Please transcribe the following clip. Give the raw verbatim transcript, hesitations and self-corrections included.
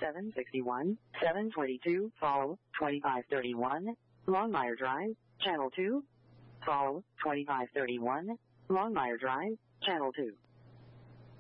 seven sixty-one, seven twenty-two, follow, twenty-five thirty-one, Longmire Drive, Channel two, follow, twenty-five thirty-one, Longmire Drive, Channel two.